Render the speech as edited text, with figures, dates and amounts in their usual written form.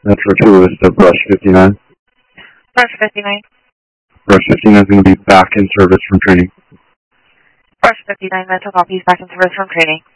Metro 2 is to Brush 59. Brush 59. Brush 59 is going to be back in service from training. Brush 59, Metro copies back in service from training.